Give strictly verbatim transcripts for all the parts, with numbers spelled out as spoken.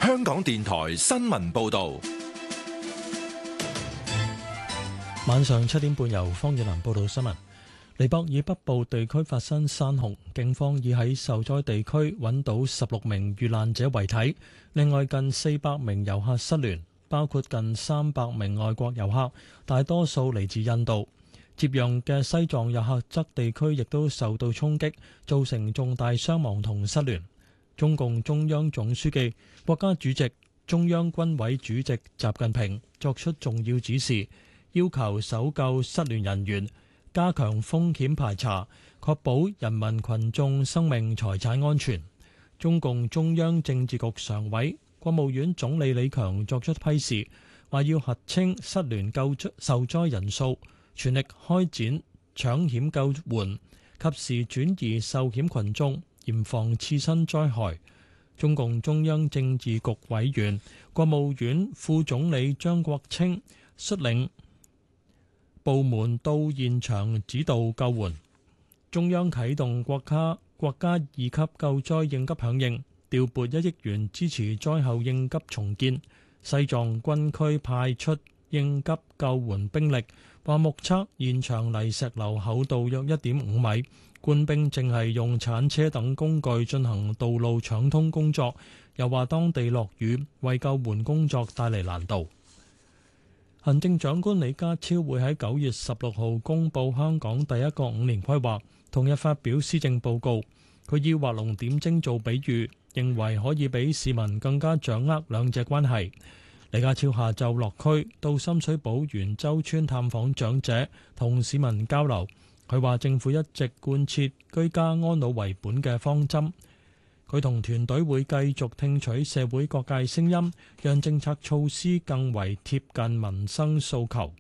香港電台新聞報道。 晚上七點半由方遠南報道新聞。尼泊爾北部地區發生山洪，警方已喺受災地區揾到十六名遇難者遺體，另外近四百名遊客失聯，包括近三百名外國遊客，大多數嚟自印度。接壤嘅西藏日喀則地區亦都受到衝擊，造成重大傷亡同失聯。中共中央總書記、國家主席、中央軍委主席習近平作出重要指示，要求搜救失聯人員，加強風險排查，確保人民群眾生命財產安全。中共中央政治局常委、國務院總理李強作出批示，話要核清失聯救受災人數，全力開展搶險救援，及時轉移受險群眾，嚴防次生災害。中共中央政治局委員、國務院副總理張國清率領部門到現場指導救援。中央啟動國家國家二級救災應急響應，調撥一億元支持災後應急重建。西藏軍區派出應急救援兵力，話目測現場泥石流厚度約一點五米，官兵正係用鏟車等工具進行道路搶通工作。又話當地落雨，為救援工作帶嚟難度。行政長官李家超會喺九月十六號公布香港第一個五年規劃，同日發表施政報告。佢以畫龍點睛做比喻，認為可以俾市民更加掌握兩者關係。李家超下晝落區到深水埗元洲村探訪長者，同市民交流。佢話政府一直貫徹居家安老為本嘅方針。佢同團隊會繼續聽取社會各界聲音，讓政策措施更為貼近民生訴求。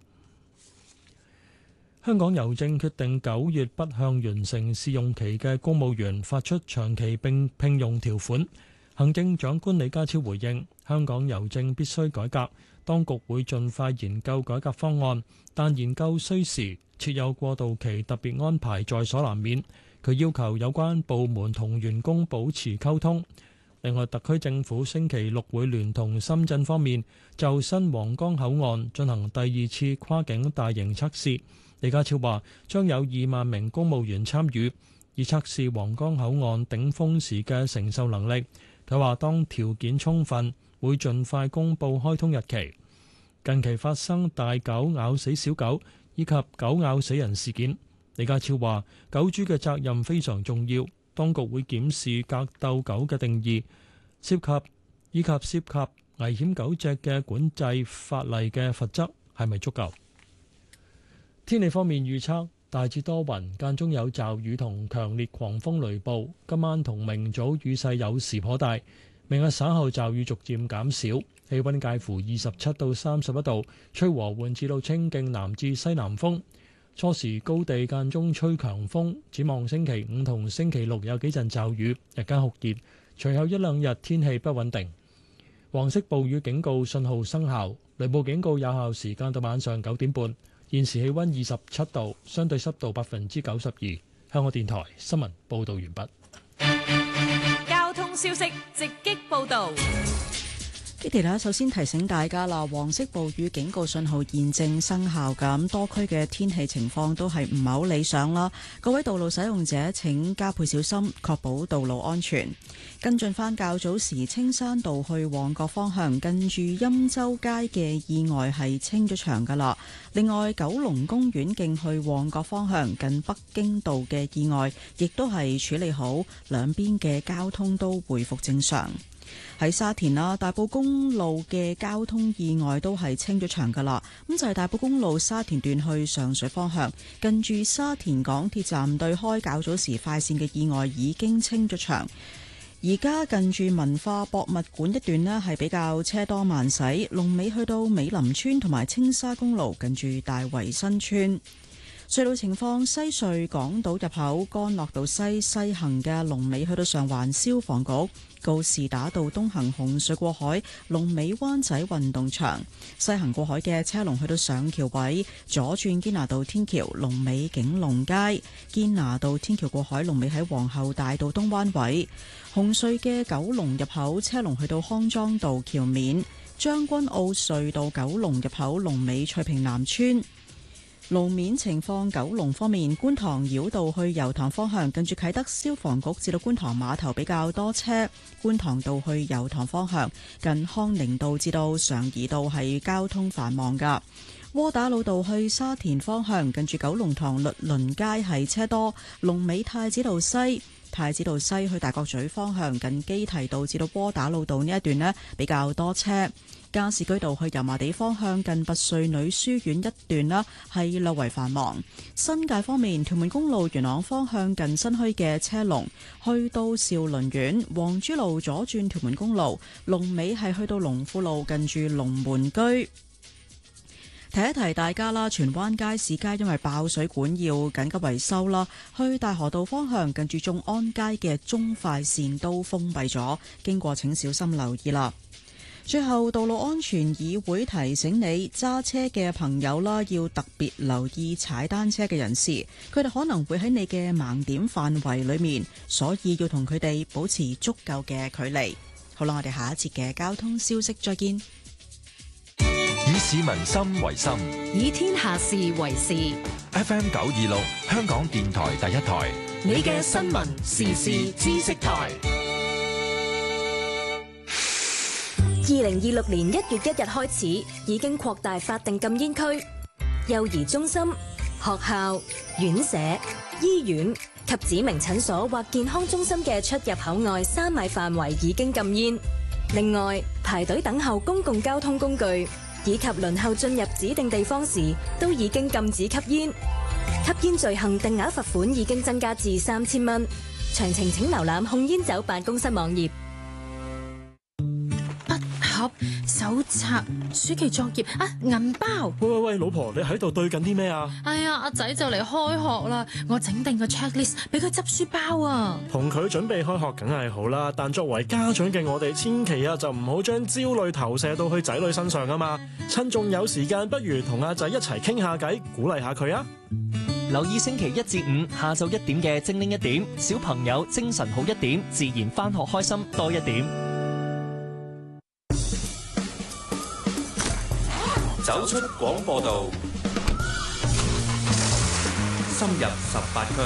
香港郵政決定九月不向完成試用期嘅公務員發出長期並聘用條款。行政長官李家超回應，香港郵政必須改革，當局會盡快研究改革方案，但研究需時，設有過渡期特別安排在所難免。佢要求有關部門同員工保持溝通。另外，特區政府星期六會聯同深圳方面就新皇崗口岸進行第二次跨境大型測試。李家超話將有二萬名公務員參與，以測試皇崗口岸頂峰時嘅承受能力。佢話當條件充分，會盡快公佈開通日期。近期發生大狗咬死小狗以及狗咬死人事件，李家超話狗主嘅責任非常重要，當局會檢視格鬥狗嘅定義，涉及以及涉及危險狗隻嘅管制法例嘅罰則係咪足夠。天氣方面預測大致多雲，間中有驟雨同強烈狂風雷暴，今晚同明早雨勢有時頗大，明日稍後驟雨逐漸減少，氣溫介乎二十七到三十一度，吹和緩至到清勁南至西南風。初時高地間中吹強風，展望星期五同星期六有幾陣驟雨，日間酷熱，隨後一兩日天氣不穩定。黃色暴雨警告信號生效，雷暴警告有效時間到晚上九點半。現時氣溫二十七度，相對濕度百分之九十二。香港電台新聞報道完畢。 交通消息直擊報道。 Kitty 啦，首先提醒大家啦，黃色暴雨警告信號現正生效，咁多區嘅天氣情況都係唔係好理想啦。各位道路使用者請加倍小心，確保道路安全。跟進翻較早時青山道去旺角方向，近住欽州街嘅意外係清咗場噶啦。另外，九龍公園徑去旺角方向近北京道嘅意外，亦都係處理好，兩邊嘅交通都回復正常。喺沙田啦，大埔公路嘅交通意外都係清咗場噶啦。咁就係大埔公路沙田段去上水方向，近住沙田港鐵站對開較早時快線嘅意外已經清咗場。而家近住文化博物館一段呢係比較車多慢駛，龍尾去到美林村同埋青沙公路近住大圍新村。 隧道情況：西隧港島入口干諾道西西行嘅龍尾去到上環消防局；告士打道東行紅隧過海，龍尾灣仔運動場；西行過海嘅車龍去到上橋位，左轉堅拿道天橋龍尾景隆街；堅拿道天橋過海龍尾喺皇后大道東灣位。紅隧嘅九龍入口車龍去到康莊道橋面；將軍澳隧道九龍入口龍尾翠屏南村。路面情況：九龍方面，觀塘繞道去油塘方向，近住啟德消防局至到觀塘碼頭比較多車；觀塘道去油塘方向，近康寧道至到常怡道係交通繁忙噶。窩打老道去沙田方向，近住九龍塘律倫街係車多；龍尾太子道西。太子道西去大角咀方向，近基提道至到窩打老道呢一段呢比較多車。加士居道去油麻地方向，近拔萃女書院一段啦係略為繁忙。新界方面，屯門公路元朗方向近新墟嘅車龍去到兆麟苑；黃珠路左轉屯門公路龍尾係去到龍富路近住龍門居。提一提大家啦，荃灣街市街因為爆水管要緊急維修啦，去大河道方向近住眾安街嘅中快線都封閉咗，經過請小心留意啦。最後，道路安全議會提醒你揸車嘅朋友啦，要特別留意踩單車嘅人士，佢哋可能會喺你嘅盲點範圍裏面，所以要同佢哋保持足夠嘅距離。好啦，我哋下一節嘅交通消息再見。 以市民心為心， 以天下事為事。 F M 九二六，香港電台第一台， 你嘅新聞時事知識台。 二零二六年一月一日開始，已經擴大法定禁煙區，幼兒中心、學校、院舍、醫院及指明診所或健康中心嘅出入口外三米範圍已經禁煙。另外，排隊等候公共交通工具以及輪候進入指定地方時，都已經禁止吸煙。吸煙罪行定額罰款已經增加至三千蚊。詳情請瀏覽控煙酒辦公室網頁。 盒手冊、暑期作業啊，銀包。 喂喂喂，老婆，你喺度對緊啲咩啊？ 哎呀，阿仔就嚟開學啦，我整定個 checklist 俾佢執書包啊。 同佢準備開學梗係好啦，但作為家長嘅我哋，千祈啊就唔好將焦慮投射到去仔女身上啊嘛。趁仲有時間，不如同阿仔一齊傾下偈，鼓勵下佢啊。 留意星期一至五下晝一點嘅精靈一點，小朋友精神好一點，自然返學開心多一點。 走出廣播道，深入十八區，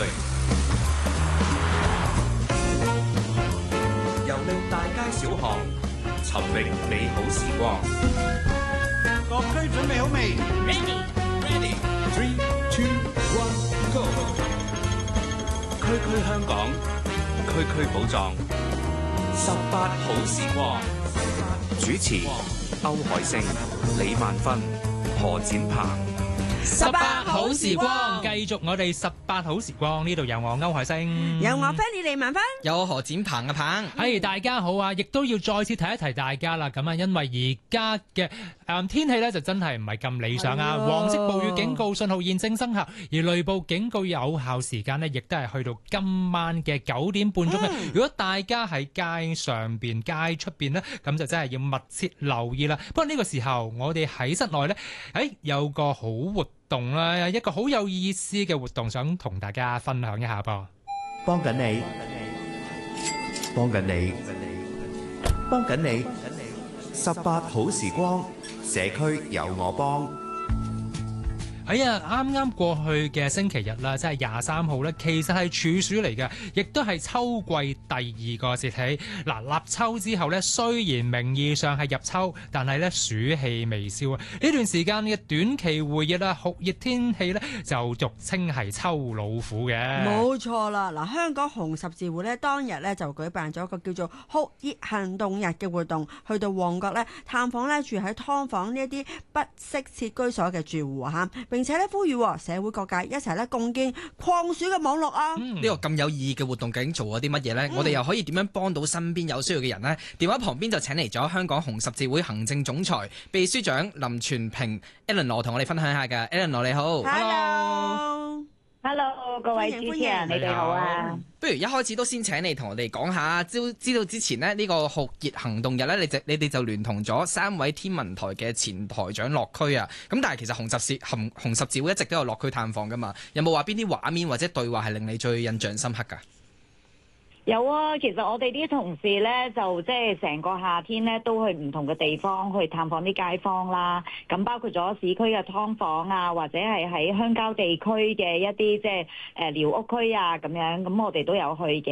遊歷大街小巷，尋覓美好時光。 各區準備好未 ？Ready, ready, three, two, one, go！ 區區香港，區區寶藏，十八好時光。主持：歐海星、李萬芬、何展鵬。 十八好時光，繼續我哋十八好時光，呢度有我歐海星， 有我 Fanny 李萬芬， 有我何展鵬嘅鵬。 係大家好啊！亦都要再次提一提大家啦。咁啊，因為而家嘅誒天氣咧就真係唔係咁理想啊。黃色暴雨警告信號現正生效，而雷暴警告有效時間呢亦都係去到今晚嘅九點半鐘嘅。嗯、如果大家喺街上邊、街出邊呢，咁就真係要密切留意啦。不過呢個時候，我哋喺室內呢，誒、哎、有個好活動啦，一個好有意思嘅活動，想同大家分享一下噃。 幫緊你，幫緊你，幫緊你，十八好時光，社區有我幫。 係啊，啱啱過去嘅星期日啦，即係廿三號咧，其實係處暑嚟嘅，亦都係秋季第二個節氣。嗱，立秋之後咧，雖然名義上係入秋，但係咧暑氣未消啊。呢段時間嘅短期回熱啦，酷熱天氣咧，就俗稱係秋老虎嘅。 冇錯啦，嗱，香港紅十字會咧當日咧就舉辦咗一個叫做酷熱行動日嘅活動，去到旺角咧探訪咧住喺劏房呢一啲不適切居所嘅住戶嚇。並且咧呼籲社會各界一齊咧共建抗暑嘅網絡啊！ 呢、嗯這個咁有意義嘅活動究竟做咗啲乜嘢呢？嗯、我哋又可以點樣幫到身邊有需要嘅人呢？電話旁邊就請嚟咗香港紅十字會行政總裁、秘書長林全平 Eleanor 同我哋分享一下㗎。Eleanor 你好 ，Hello。 Hello， 各位主持人，你哋好啊！ 不如一開始都先請你同我哋講下，知知道之前呢，呢個酷熱行動日咧，你就你哋就聯同咗三位天文台嘅前台長落區啊！咁但係其實紅十字紅紅十字會一直都有落區探訪噶嘛，有冇話邊啲畫面或者對話係令你最印象深刻㗎？ 有啊，其實我哋啲同事咧就即係成個夏天咧都去唔同嘅地方去探訪啲街坊啦，咁包括咗市區嘅劏房啊，或者係喺鄉郊地區嘅一啲即係誒寮屋區啊咁樣，咁我哋都有去嘅。